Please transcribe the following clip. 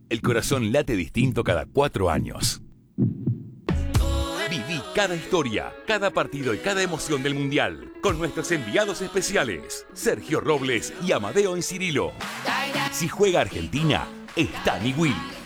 El corazón late distinto cada 4 años. Viví cada historia, cada partido y cada emoción del Mundial con nuestros enviados especiales, Sergio Robles y Amadeo Encirilo. Si juega Argentina, está mi Will.